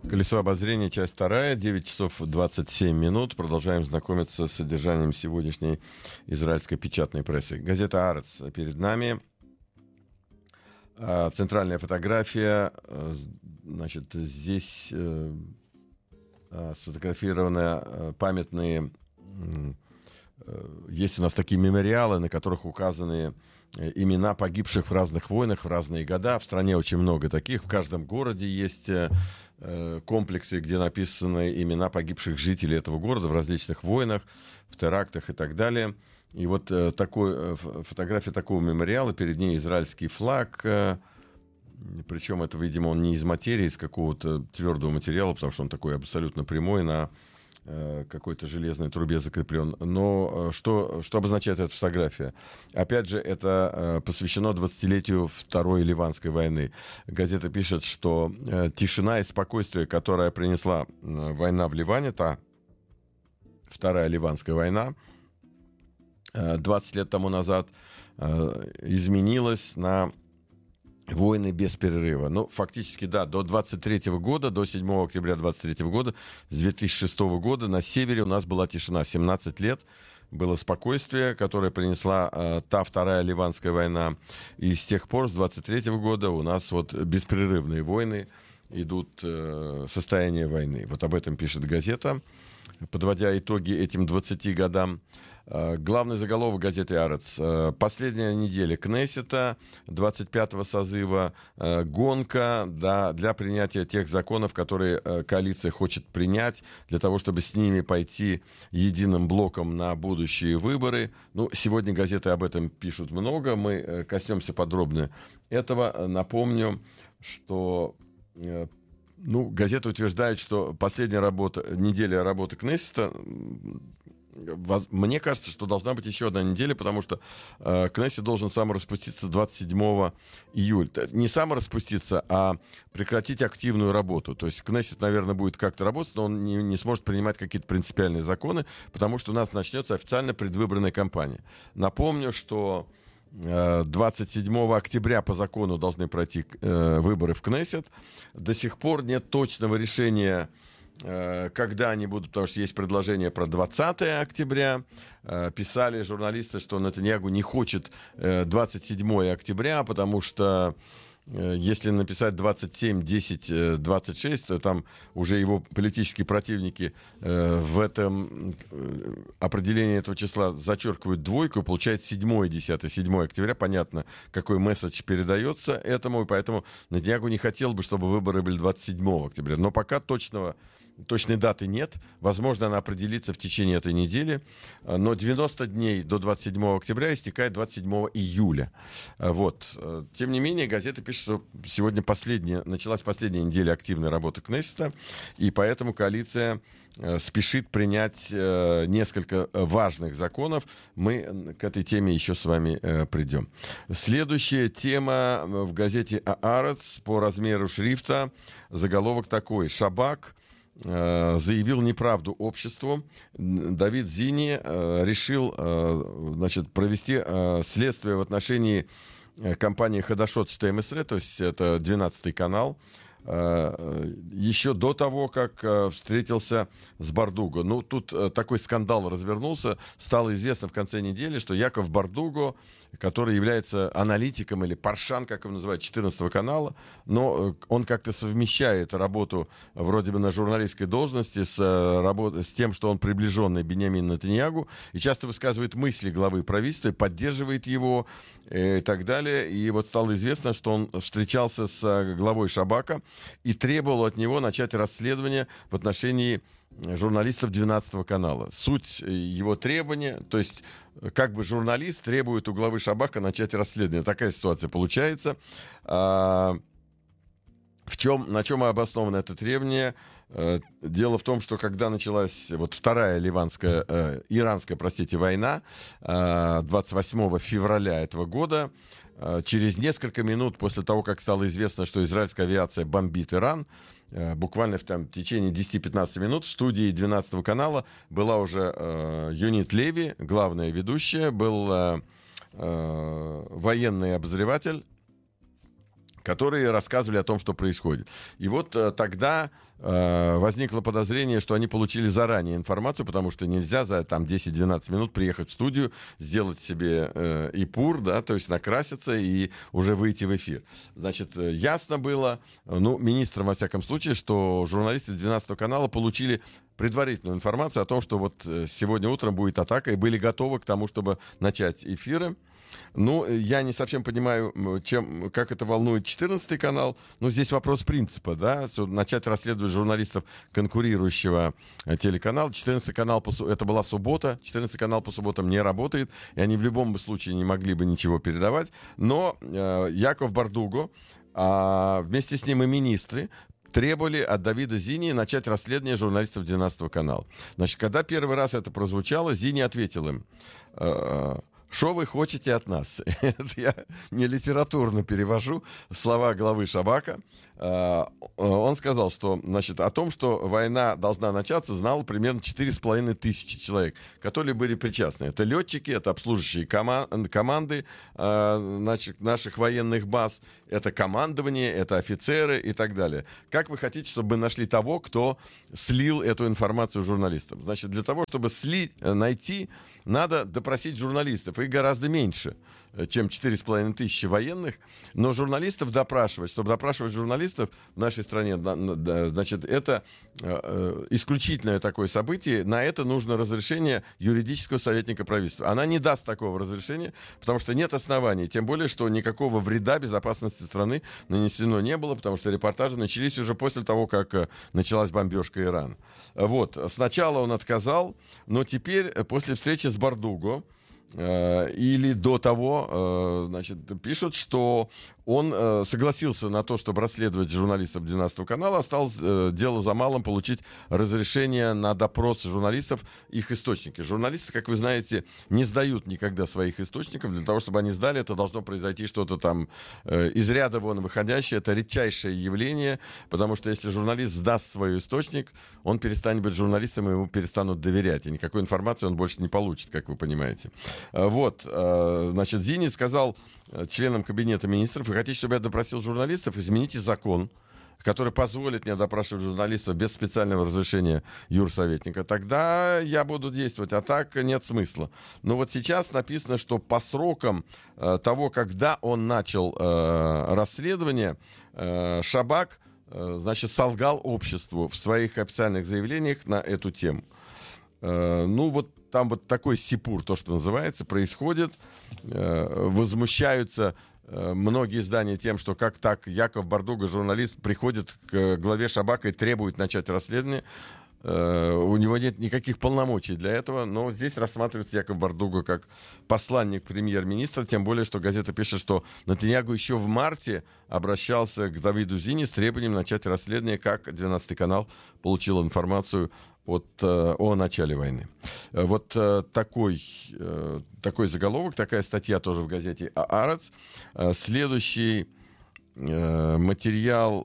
Колесо обозрения, часть 2, 9 часов 27 минут. Продолжаем знакомиться с содержанием сегодняшней израильской печатной прессы. Газета «Аарец» перед нами. Центральная фотография. Значит, здесь сфотографированы памятные... Есть у нас такие мемориалы, на которых указаны имена погибших в разных войнах в разные года. В стране очень много таких. В каждом городе есть комплексы, где написаны имена погибших жителей этого города в различных войнах, в терактах и так далее. И вот фотография такого мемориала, перед ней израильский флаг, причем это, видимо, он не из материи, из какого-то твердого материала, потому что он такой абсолютно прямой, на какой-то железной трубе закреплен. Но что обозначает эта фотография? Опять же, это посвящено 20-летию Второй Ливанской войны. Газета пишет, что тишина и спокойствие, которое принесла война в Ливане, та Вторая Ливанская война, 20 лет тому назад изменилась на войны без перерыва. Ну, фактически, да, до 23 года, до 7 октября 23 года, с 2006 года на севере у нас была тишина. 17 лет было спокойствие, которое принесла та Вторая Ливанская война. И с тех пор, с 23 года, у нас вот беспрерывные войны идут, состояние войны. Вот об этом пишет газета, подводя итоги этим 20 годам. Главный заголовок газеты «Аарец». Последняя неделя Кнессета, 25-го созыва, гонка для принятия тех законов, которые коалиция хочет принять, для того, чтобы с ними пойти единым блоком на будущие выборы. Ну, сегодня газеты об этом пишут много, мы коснемся подробно этого. Напомню, что... газета утверждает, что последняя неделя работы Кнессета, мне кажется, что должна быть еще одна неделя, потому что Кнессет должен самораспуститься 27 июля. Не самораспуститься, а прекратить активную работу. То есть Кнессет, наверное, будет как-то работать, но он не сможет принимать какие-то принципиальные законы, потому что у нас начнется официально предвыборная кампания. Напомню, что 27 октября по закону должны пройти выборы в Кнессет. До сих пор нет точного решения, когда они будут, потому что есть предложение про 20 октября. Писали журналисты, что Нетаньяху не хочет 27 октября, потому что если написать 27, 10, 26, то там уже его политические противники в этом определении этого числа зачеркивают двойку, и получается 7 и 10. 7 октября, понятно, какой месседж передается этому, и поэтому Нетаньяху не хотел бы, чтобы выборы были 27 октября. Но пока точной даты нет. Возможно, она определится в течение этой недели. Но 90 дней до 27 октября истекает 27 июля. Вот. Тем не менее, газета пишет, что сегодня началась последняя неделя активной работы Кнессета, и поэтому коалиция спешит принять несколько важных законов. Мы к этой теме еще с вами придем. Следующая тема в газете «Аарец» по размеру шрифта. Заголовок такой: «Шабак заявил неправду обществу». Давид Зини решил, провести следствие в отношении компании «Хадашот Штеймесре», то есть это 12-й канал, еще до того, как встретился с Бардуго. Ну, тут такой скандал развернулся. Стало известно в конце недели, что Яков Бардуго, который является аналитиком, или паршан, как его называют, 14-го канала, но он как-то совмещает работу вроде бы на журналистской должности с тем, что он приближенный Биньямину Нетаньяху, и часто высказывает мысли главы правительства, поддерживает его и так далее. И вот стало известно, что он встречался с главой Шабака и требовал от него начать расследование в отношении журналистов 12-го канала. Суть его требования, то есть как бы журналист требует у главы Шабака начать расследование. Такая ситуация получается. На чем обосновано это требование? Дело в том, что когда началась вот Вторая иранская война 28 февраля этого года, через несколько минут после того, как стало известно, что израильская авиация бомбит Иран, буквально в течение 10-15 минут в студии 12-го канала была уже Юнит Леви, главная ведущая, был военный обозреватель которые рассказывали о том, что происходит. И вот тогда возникло подозрение, что они получили заранее информацию, потому что нельзя за там 10-12 минут приехать в студию, сделать себе ипур, да, то есть накраситься и уже выйти в эфир. Значит, ясно было, ну, министрам, во всяком случае, что журналисты 12 канала получили предварительную информацию о том, что вот сегодня утром будет атака, и были готовы к тому, чтобы начать эфиры. Ну, я не совсем понимаю, как это волнует 14-й канал. Но здесь вопрос принципа, да, что начать расследовать журналистов конкурирующего телеканала. 14-й канал, это была суббота, 14-й канал по субботам не работает, и они в любом случае не могли бы ничего передавать. Но Яков Бардуго, вместе с ним и министры, требовали от Давида Зини начать расследование журналистов 12 канала. Значит, когда первый раз это прозвучало, Зини ответил им: «Что вы хотите от нас?» Это я не литературно перевожу слова главы Шабака. Он сказал, что, значит, о том, что война должна начаться, знало примерно 4500 человек, которые были причастны. Это летчики, это обслуживающие команды, значит, наших военных баз, это командование, это офицеры и так далее. Как вы хотите, чтобы мы нашли того, кто слил эту информацию журналистам? Значит, для того, чтобы найти, надо допросить журналистов. Их гораздо меньше, чем 4500 военных. Но журналистов допрашивать, чтобы допрашивать журналистов в нашей стране, значит, это исключительное такое событие. На это нужно разрешение юридического советника правительства. Она не даст такого разрешения, потому что нет оснований. Тем более, что никакого вреда безопасности страны нанесено не было, потому что репортажи начались уже после того, как началась бомбежка Ирана. Вот. Сначала он отказал, но теперь, после встречи с Бардуго, или до того, значит, пишут, что он согласился на то, чтобы расследовать журналистов 12 канала. Осталось дело за малым — получить разрешение на допрос журналистов, их источники. Журналисты, как вы знаете, не сдают никогда своих источников. Для того, чтобы они сдали, это должно произойти что-то там из ряда вон выходящее. Это редчайшее явление, потому что если журналист сдаст свой источник, он перестанет быть журналистом, и ему перестанут доверять. И никакой информации он больше не получит, как вы понимаете. Вот, значит, Зини сказал членам кабинета министров: вы хотите, чтобы я допросил журналистов? Измените закон, который позволит мне допрашивать журналистов без специального разрешения юрсоветника. Тогда я буду действовать, а так нет смысла. Но вот сейчас написано, что по срокам того, когда он начал расследование, Шабак, значит, солгал обществу в своих официальных заявлениях на эту тему. Ну, вот там вот такой сипур, то, что называется, происходит. Возмущаются многие издания тем, что как так Яков Бардуго, журналист, приходит к главе Шабака и требует начать расследование. У него нет никаких полномочий для этого, но здесь рассматривается Яков Бардуго как посланник премьер-министра, тем более, что газета пишет, что Нетаньяху еще в марте обращался к Давиду Зини с требованием начать расследование, как 12-й канал получил информацию о начале войны. Вот такой заголовок, такая статья тоже в газете «Аарец». Следующий материал...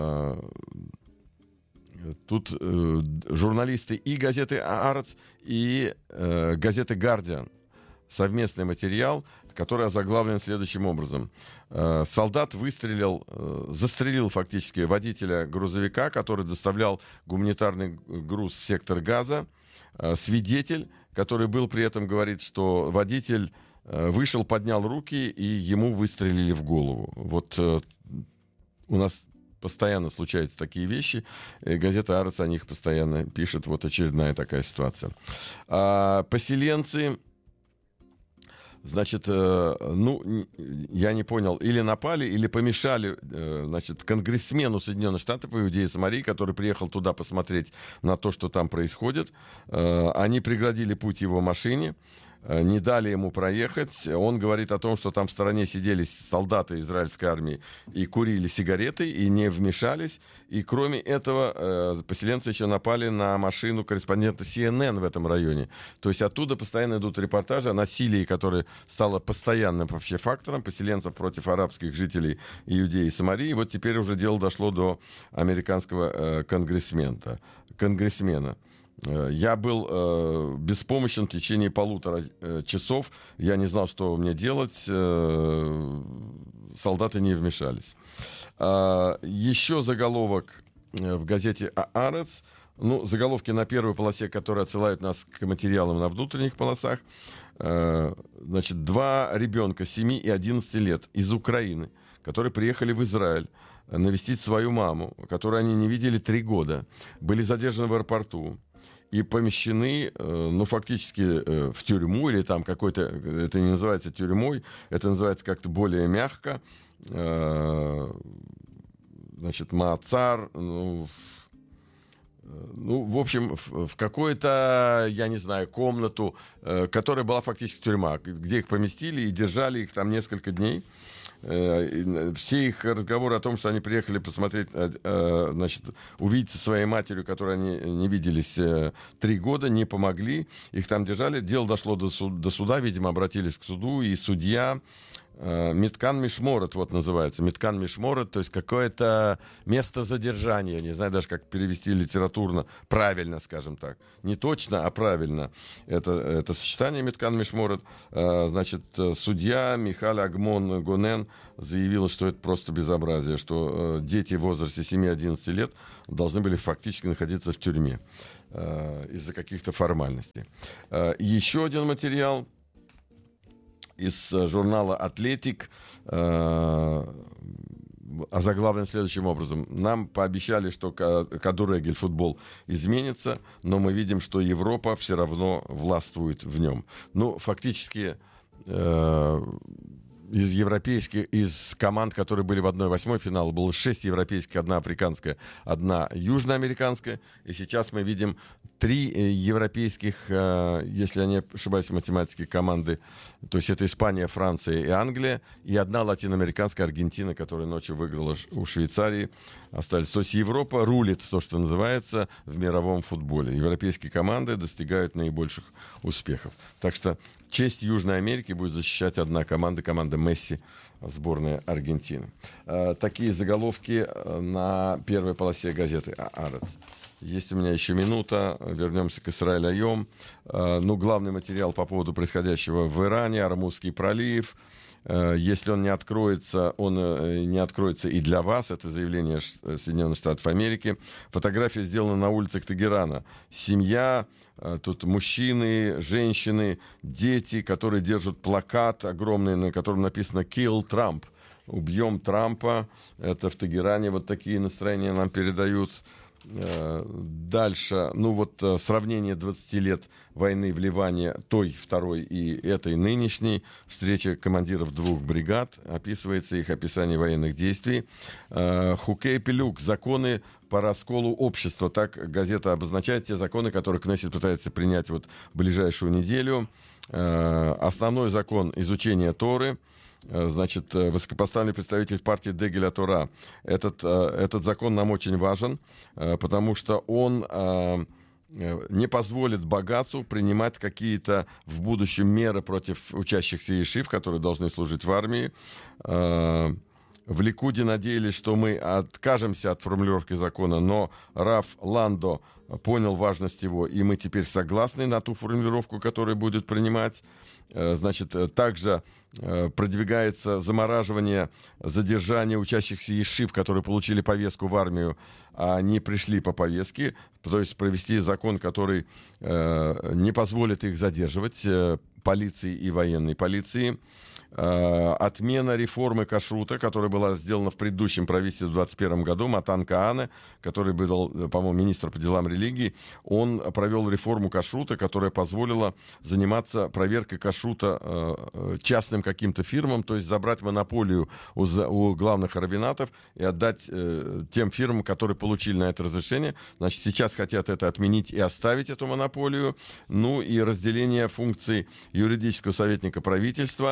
Тут журналисты и газеты «Аарец», и газеты «Гардиан». Совместный материал, который озаглавлен следующим образом. Солдат застрелил фактически водителя грузовика, который доставлял гуманитарный груз в сектор Газа. Свидетель, который был при этом, говорит, что водитель вышел, поднял руки, и ему выстрелили в голову. Вот у нас постоянно случаются такие вещи. Газета «Аарец» о них постоянно пишет. Вот очередная такая ситуация. Поселенцы, значит, я не понял, или напали, или помешали, значит, конгрессмену Соединенных Штатов Иудеи Самарии, который приехал туда посмотреть на то, что там происходит. Они преградили путь его машине, не дали ему проехать. Он говорит о том, что там в стороне сидели солдаты израильской армии и курили сигареты, и не вмешались. И кроме этого, поселенцы еще напали на машину корреспондента CNN в этом районе. То есть оттуда постоянно идут репортажи о насилии, которое стало постоянным вообще фактором поселенцев против арабских жителей Иудеи и Самарии. И вот теперь уже дело дошло до американского конгрессмена. Я был беспомощен в течение 1,5 часов. Я не знал, что мне делать. Солдаты не вмешались. Еще заголовок в газете «Аарец». Ну, заголовки на первой полосе, которые отсылают нас к материалам на внутренних полосах. Значит, 2 ребенка 7 и 11 лет из Украины, которые приехали в Израиль навестить свою маму, которую они не видели 3 года, были задержаны в аэропорту и помещены, ну, фактически в тюрьму, или там какой-то, это не называется тюрьмой, это называется как-то более мягко, значит, маацар, ну, в общем, в какую-то, я не знаю, комнату, которая была фактически тюрьма, где их поместили и держали их там несколько дней. Все их разговоры о том, что они приехали посмотреть, значит, увидеться со своей матерью, которой они не виделись 3 года, не помогли. Их там держали. Дело дошло до суда, видимо, обратились к суду, и судья Миткан Мишморет, вот называется. Миткан Мишморет, то есть какое-то место задержания. Не знаю даже, как перевести литературно. Правильно, скажем так. Не точно, а правильно. Это сочетание Миткан Мишморет. Значит, судья Михаль Агмон Гонен заявила, что это просто безобразие, что дети в возрасте 7-11 лет должны были фактически находиться в тюрьме из-за каких-то формальностей. Еще один материал из журнала «Атлетик», озаглавлен следующим образом. Нам пообещали, что кадурегель, футбол, изменится, но мы видим, что Европа все равно властвует в нем. Ну, фактически, из команд, которые были в 1/8 финала, было 6 европейских, 1 африканская, 1 южноамериканская. И сейчас мы видим 3 европейских, если я не ошибаюсь, в математике, команды. То есть это Испания, Франция и Англия. И 1 латиноамериканская, Аргентина, которая ночью выиграла у Швейцарии. Остались. То есть Европа рулит, то, что называется, в мировом футболе. Европейские команды достигают наибольших успехов. Так что честь Южной Америки будет защищать одна команда, команда Месси, сборная Аргентины. Такие заголовки на первой полосе газеты «Аарец». Есть у меня еще минута. Вернемся к Исраэль Айом. Ну, главный материал по поводу происходящего в Иране, Ормузский пролив. Если он не откроется и для вас. Это заявление Соединенных Штатов Америки. Фотография сделана на улицах Тегерана. Семья, тут мужчины, женщины, дети, которые держат плакат огромный, на котором написано «Kill Trump». «Убьем Трампа». Это в Тегеране вот такие настроения нам передают. Дальше, ну вот сравнение 20 лет войны в Ливане, той, второй и этой нынешней, встреча командиров 2 бригад, описывается их описание военных действий. Хукей Пелюк, законы по расколу общества, так газета обозначает те законы, которые Кнессет пытается принять вот в ближайшую неделю. Основной закон — изучение Торы. Значит, высокопоставленный представитель партии Дегель Тора. Этот закон нам очень важен, потому что он не позволит богатцу принимать какие-то в будущем меры против учащихся ешив, которые должны служить в армии. В Ликуде надеялись, что мы откажемся от формулировки закона, но Рав Ландо понял важность его, и мы теперь согласны на ту формулировку, которую будет принимать. Значит, также продвигается замораживание задержания учащихся ешив, которые получили повестку в армию, а не пришли по повестке, то есть провести закон, который не позволит их задерживать, полиции и военной полиции. Отмена реформы кашрута, которая была сделана в предыдущем правительстве в 2021 году. Матан Каане, который был, по-моему, министр по делам религии, он провел реформу кашрута, которая позволила заниматься проверкой кашрута частным каким-то фирмам, то есть забрать монополию у главных раввинатов и отдать тем фирмам, которые получили на это разрешение. Значит, сейчас хотят это отменить и оставить эту монополию. Ну и разделение функций юридического советника правительства.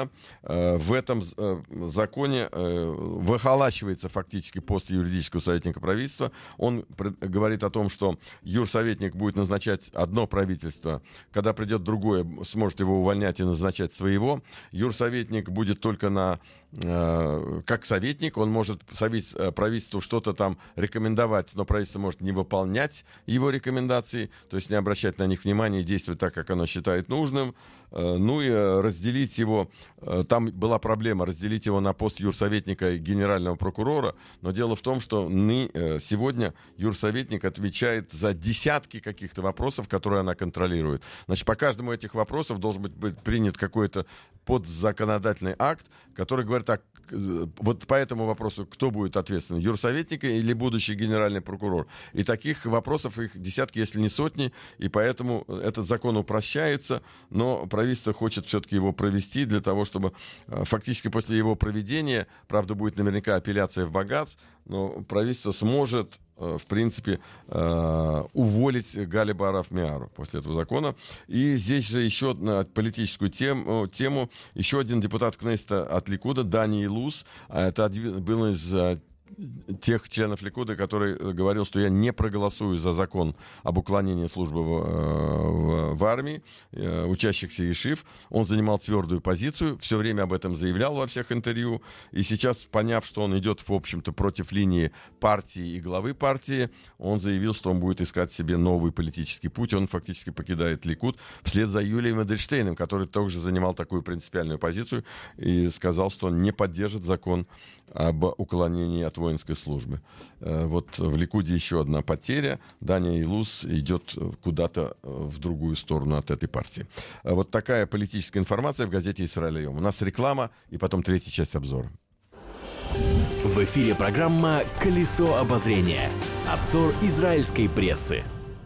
в этом законе выхолачивается фактически пост юридического советника правительства. Он говорит о том, что юрсоветник будет назначать одно правительство, когда придет другое, сможет его увольнять и назначать своего. Юрсоветник будет только как советник, он может правительству что-то там рекомендовать, но правительство может не выполнять его рекомендации, то есть не обращать на них внимания и действовать так, как оно считает нужным. Ну и разделить его, там была проблема, разделить его на пост юрсоветника и генерального прокурора, но дело в том, что сегодня юрсоветник отвечает за десятки каких-то вопросов, которые она контролирует. Значит, по каждому этих вопросов должен быть принят какой-то подзаконодательный акт, который говорит так, вот по этому вопросу кто будет ответственен, юрсоветник или будущий генеральный прокурор. И таких вопросов их десятки, если не сотни, и поэтому этот закон упрощается, но правительство хочет все-таки его провести для того, чтобы фактически после его проведения, правда, будет наверняка апелляция в БАГАЦ, но правительство сможет в принципе, уволить Галиба Араф-Миару после этого закона. И здесь же еще на политическую тему еще один депутат Кнессета от Ликуда, Дани Илус. Это был из тех членов Ликуда, который говорил, что я не проголосую за закон об уклонении службы в армии учащихся ешив. Он занимал твердую позицию, все время об этом заявлял во всех интервью. И сейчас, поняв, что он идет, в общем-то, против линии партии и главы партии, он заявил, что он будет искать себе новый политический путь. Он фактически покидает Ликуд вслед за Юлием Эдельштейном, который также занимал такую принципиальную позицию и сказал, что он не поддержит закон об уклонении от воинской службы. Вот в Ликуде еще одна потеря. Дани Илус идет куда-то в другую сторону от этой партии. Вот такая политическая информация в газете «Исраэль Айом». У нас реклама и потом третья часть обзора. В эфире программа «Колесо обозрения». Обзор израильской прессы.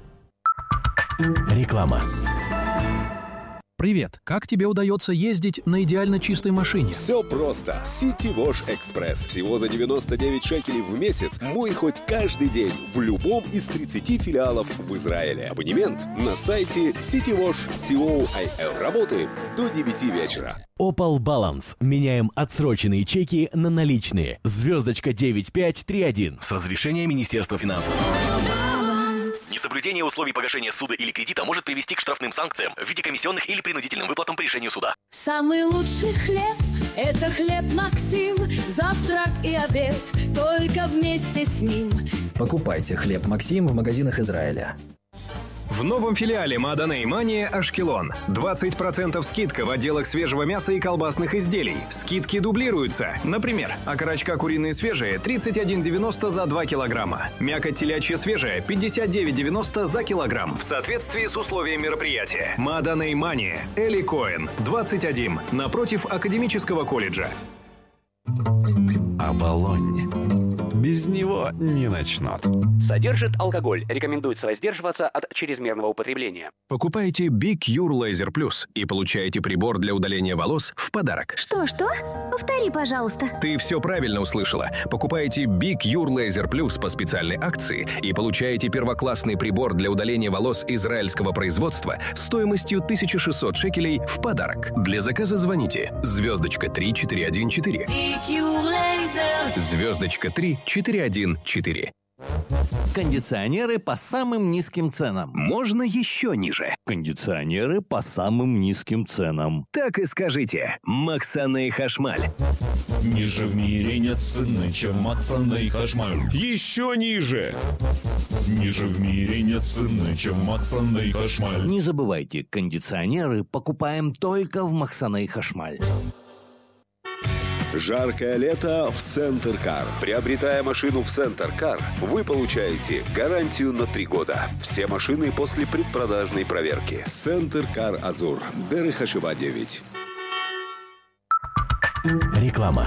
Реклама. Привет! Как тебе удается ездить на идеально чистой машине? Все просто. City Wash Express. Всего за 99 шекелей в месяц. Мой хоть каждый день в любом из 30 филиалов в Израиле. Абонемент на сайте citywash.co.il. Работаем до 9 вечера. Opal Balance. Меняем отсроченные чеки на наличные. Звездочка 9531 с разрешения Министерства финансов. Несоблюдение условий погашения суда или кредита может привести к штрафным санкциям в виде комиссионных или принудительным выплатам по решению суда. Самый лучший хлеб – это хлеб Максим. Завтрак и обед только вместе с ним. Покупайте хлеб Максим в магазинах Израиля. В новом филиале Маадане Мания Ашкелон. 20% скидка в отделах свежего мяса и колбасных изделий. Скидки дублируются. Например, окорочка куриные свежие 31,90 за 2 килограмма. Мякоть телячья свежая 59,90 за килограмм. В соответствии с условиями мероприятия. Маадане Мания. Эли Коэн. 21. Напротив Академического колледжа. Оболонь. Без него не начнут. Содержит алкоголь. Рекомендуется воздерживаться от чрезмерного употребления. Покупайте Big Cure Laser Plus и получаете прибор для удаления волос в подарок. Что? Повтори, пожалуйста. Ты все правильно услышала. Покупаете Big Cure Laser Plus по специальной акции и получаете первоклассный прибор для удаления волос израильского производства стоимостью 1600 шекелей в подарок. Для заказа звоните звездочка 3414. Звездочка 3414. Кондиционеры по самым низким ценам. Можно еще ниже. Кондиционеры по самым низким ценам. Так и скажите. Максаней Хашмаль. Ниже в мире нет цены, чем Максаней Хашмаль. Еще ниже. Ниже в мире нет цены, чем Максаней Хашмаль. Не забывайте, кондиционеры покупаем только в Максаней Хашмаль. Жаркое лето в Центр Кар. Приобретая машину в Центр Кар, вы получаете гарантию на 3 года. Все машины после предпродажной проверки. Центр Кар Азур. Дерech Хашива 9. Реклама.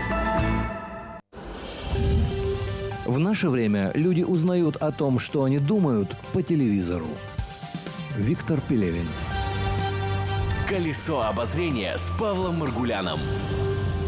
В наше время люди узнают о том, что они думают, по телевизору. Виктор Пелевин. Колесо обозрения с Павлом Маргуляном.